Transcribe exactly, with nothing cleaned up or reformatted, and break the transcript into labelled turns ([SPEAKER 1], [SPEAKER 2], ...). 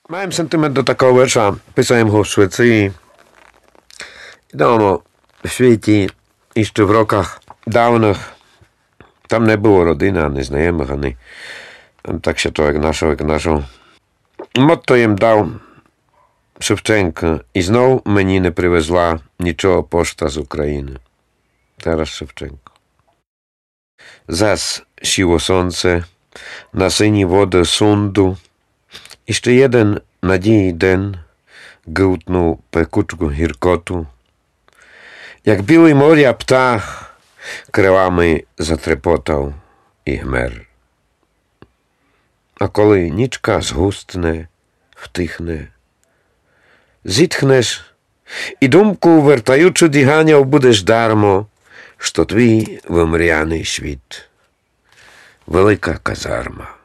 [SPEAKER 1] Маємо сентимент до такого вірша. Писав його в Швеції. Давно в світі, і ще в роках давних, там не було родини, ані знайомих, ані так ще то, як нашого, як нашого. Мотто їм дав Шевченко. І знов мені не привезла нічого пошта з України. Тарас Шевченко. Зас сіло сонце на сині води Сунду. І ще jeden надії день гилтнув пекучку гіркоту. Як білий моря птах крилами затрепотав і гмер. А коли нічка згустне, втихне, зітхнеш і думку, вертаючи дихання, будеш дармо, що твій вимряний світ. Велика казарма.